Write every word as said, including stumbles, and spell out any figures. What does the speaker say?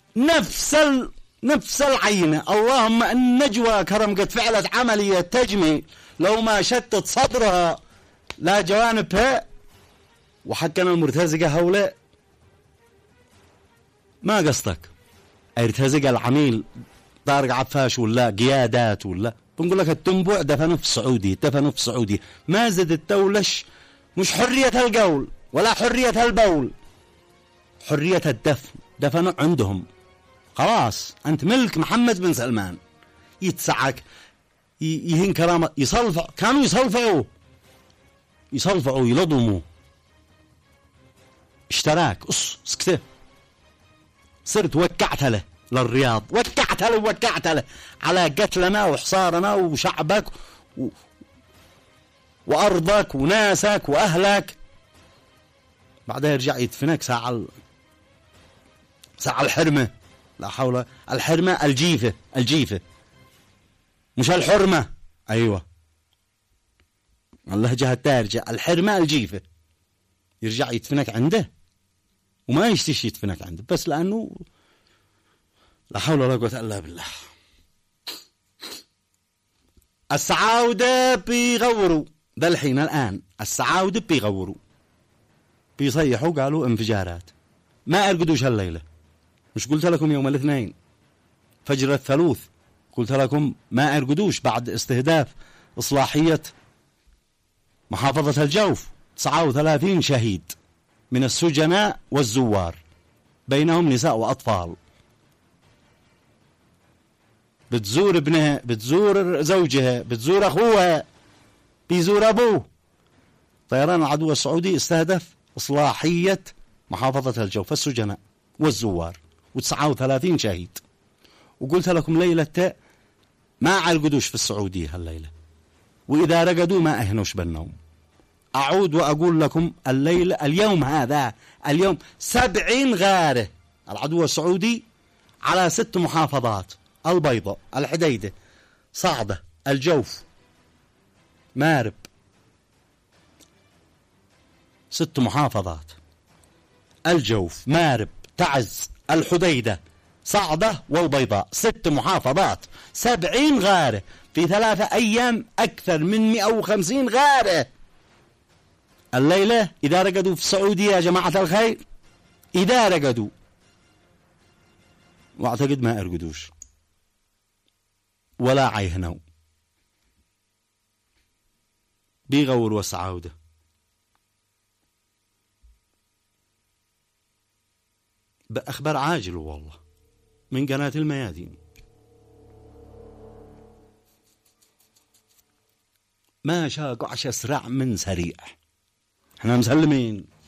نفس ال... نفس العينة. اللهم أن نجوى كرم قد فعلت عملية تجميل لو ما شتت صدرها لا جوانبها. وحقنا المرتزقة هؤلاء ما قصدك ارتزق العميل طارق عفاش ولا قيادات ولا بنقول لك التنبع دفنه في السعودي، دفنه في السعودي. ما زد التولش مش حرية القول ولا حرية البول، حرية الدفن، دفنه عندهم. خلاص أنت ملك محمد بن سلمان. يتسعك يهين كرامة، يصلفع، كانوا يصلفعوا يصلفعوا يلضموا. اشتراك أص سكته، صرت وكعت له للرياض، وكعت له وكعت له على قتلنا وحصارنا وشعبك و... وأرضك وناسك وأهلك. بعدها يرجع يدفنك ساعة ال... ساعة الحرمة. لا حول. الحرمة الجيفة، الجيفة مش الحرمة. أيوة اللهجة التارجة. الحرمة الجيفة. يرجع يدفنك عنده وما يشتيش يدفنك عنده بس لأنه لا حول ولا قوة إلا بالله. السعاودة بيغوروا ده الحين الآن. السعاودة بيغوروا بيصيحوا قالوا انفجارات. ما أرقدوش هالليلة. مش قلت لكم يوم الاثنين فجر الثلوث قلت لكم ما أرقدوش بعد استهداف إصلاحية محافظة الجوف. تسعة وثلاثين شهيد من السجناء والزوار بينهم نساء وأطفال. بتزور ابنها، بتزور زوجها، بتزور أخوها، بيزور أبوه. طيران العدو السعودي استهدف إصلاحية محافظة الجوف السجناء والزوار وتسعة وثلاثين شهيد. وقلت لكم ليلة ما عرقدوش في السعودية هالليلة، وإذا رقدوا ما أهنوش بالنوم. أعود وأقول لكم الليلة اليوم هذا اليوم سبعين غارة العدو السعودي على ست محافظات: البيضاء، الحديدة، صعدة، الجوف، مارب. ست محافظات: الجوف، مارب، تعز، الحديدة، صعدة والبيضاء. ست محافظات، سبعين غارة في ثلاثة أيام، أكثر من مئة وخمسين غارة الليلة. إذا رقدوا في السعودية يا جماعة الخير، إذا رقدوا، واعتقد ما أرقدوش ولا عيهنوا، بيغور وسعاودة. بأخبار عاجل والله من قناة الميادين. ما شاقوا عشا سرع من سريع. احنا مسلمين.